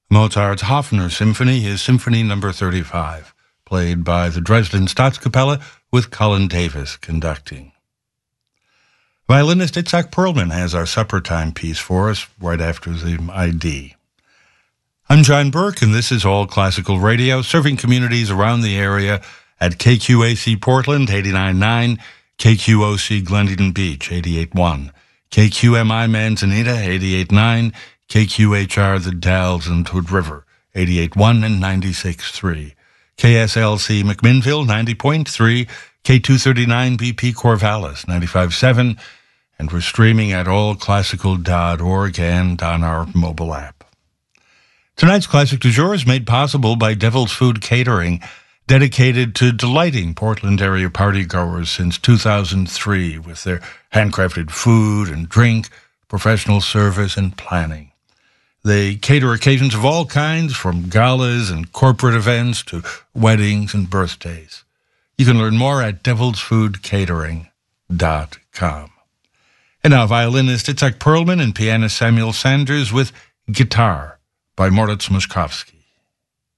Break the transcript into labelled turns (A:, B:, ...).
A: Mozart's Hofner Symphony is Symphony No. 35, played by the Dresden Staatskapelle with Colin Davis conducting. Violinist Itzhak Perlman has our supper time piece for us right after the ID. I'm John Burke, and this is All Classical Radio, serving communities around the area at KQAC Portland, 89.9, KQOC Glendon Beach, 88.1, KQMI Manzanita, 88.9, KQHR The Dalles and Hood River, 88.1 and 96.3, KSLC McMinnville, 90.3, K239 BP Corvallis, 95.7, and we're streaming at allclassical.org and on our mobile app. Tonight's Classic du Jour is made possible by Devil's Food Catering, dedicated to delighting Portland area partygoers since 2003 with their handcrafted food and drink, professional service, and planning. They cater occasions of all kinds, from galas and corporate events to weddings and birthdays. You can learn more at devilsfoodcatering.com. And now violinist Itzhak Perlman and pianist Samuel Sanders with Guitar by Moritz Moszkowski.